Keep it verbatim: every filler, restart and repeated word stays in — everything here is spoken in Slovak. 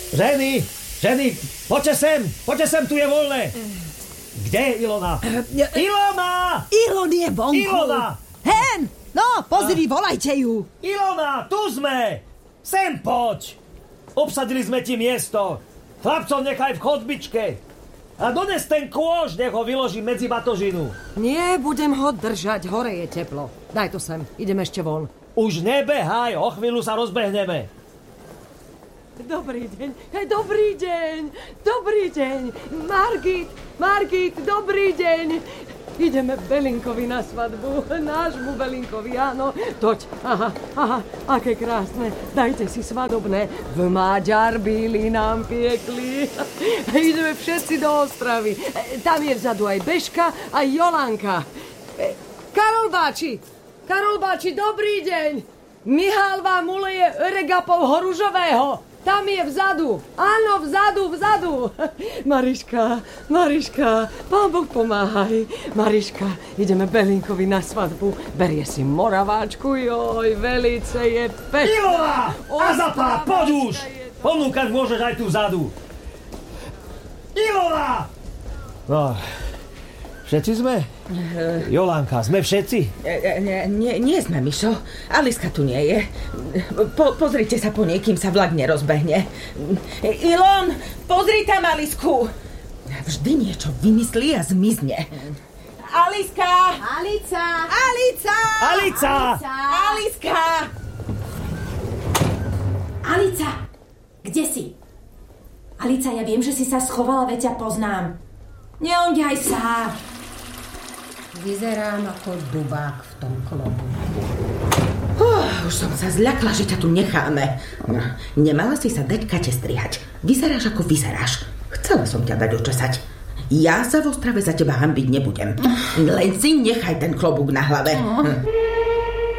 Ženy, ženy, poďte sem, poďte sem, tu je voľné. Kde je Ilona? Ilona! Ilon je vonku. Ilona! Hen, no, pozri, volajte ju. Ilona, tu sme. Sem poď. Obsadili sme ti miesto. Chlapcov nechaj v chodbičke. A dones ten kôž, nech ho vyloží medzi batožinu. Nie, budem ho držať, hore je teplo. Daj to sem, idem ešte von. Už nebehaj, o chvíľu sa rozbehneme. Dobrý deň, hej, dobrý deň, dobrý deň. Margit, Margit, dobrý deň. Ideme Belinkovi na svadbu, nášmu Belinkovi, áno. Toď, aha, aha, aké krásne. Dajte si svadobné. V Maďar bíli nám piekli. Ideme všetci do Ostravy. Tam je vzadu aj Bežka, aj Jolanka. Karol Báči, Karol Báči, dobrý deň. Mihál vám uleje regapov horužového. Tam je vzadu. Áno, vzadu, vzadu. Mariška, Mariška, Pán Boh pomáhaj. Mariška, ideme Belinkovi na svadbu. Berie si moraváčku, joj, velice je pekná. Ilona! A zapá, poď už! Ponúkať môžeš aj tu vzadu. Ilona! No, všetci sme? Jolanka, sme všetci? Nie, nie, nie sme, Mišo. Aliska tu nie je. Po, pozrite sa po niekým, sa vlak nerozbehne. Ilon, pozri tam Alisku. Vždy niečo vymyslí a zmizne. Aliska! Alica! Alica! Alica! Aliska! Alica! Kde si? Alica, ja viem, že si sa schovala, veď ťa poznám. Neonďaj sa! Vyzerám ako dubák v tom klobu. Uh, už som sa zľakla, že ťa tu necháme. No, nemala si sa dať Kate strihať. Vyzeráš ako vyzeráš. Chcela som ťa dať očesať. Ja sa v Ostrave za teba hanbiť nebudem. Len si nechaj ten klobúk na hlave. Hm.